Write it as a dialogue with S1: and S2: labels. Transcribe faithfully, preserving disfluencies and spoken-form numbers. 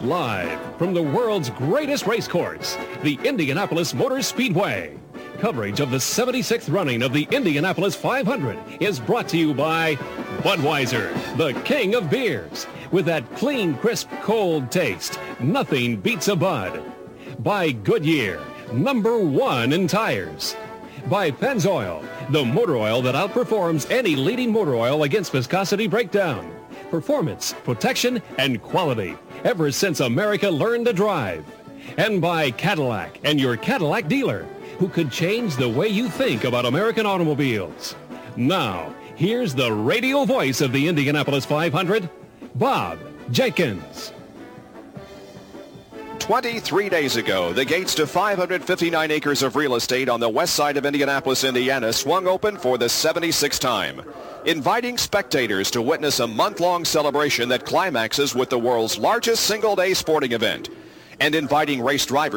S1: Live from the world's greatest race course, the Indianapolis Motor Speedway. Coverage of the seventy-sixth running of the Indianapolis five hundred is brought to you by Budweiser, the king of beers. With that clean, crisp, cold taste, nothing beats a Bud. By Goodyear, number one in tires. By Pennzoil, the motor oil that outperforms any leading motor oil against viscosity breakdown. Performance, protection, and quality ever since America learned to drive. And by Cadillac and your Cadillac dealer, who could change the way you think about American automobiles. Now, here's the radio voice of the Indianapolis five hundred, Bob Jenkins.
S2: twenty-three days ago, the gates to five hundred fifty-nine acres of real estate on the west side of Indianapolis, Indiana, swung open for the seventy-sixth time, inviting spectators to witness a month-long celebration that climaxes with the world's largest single-day sporting event, and inviting race drivers